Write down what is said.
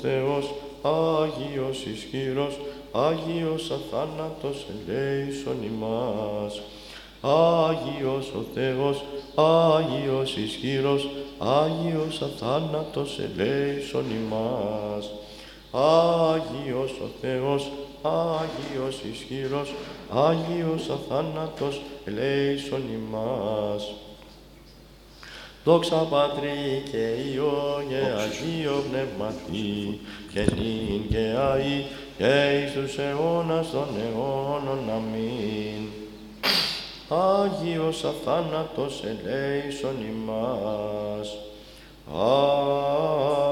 Θεός, Άγιος ισχυρός, Άγιος αθάνατος ελέησον ημάς. Άγιος ο Θεός, Άγιος ισχυρός, Άγιος αθάνατος ελέησον ημάς. Άγιος ο Θεός, Άγιος ισχυρός, Άγιος αθάνατος ελέησον ημάς. Δόξα Πατρί και Υιό και Αγίο Πνεύματι, και νυν και αεί και εις τους αιώνας των αιώνων. Αμήν. Άγιος αθάνατος ελέησον ημάς.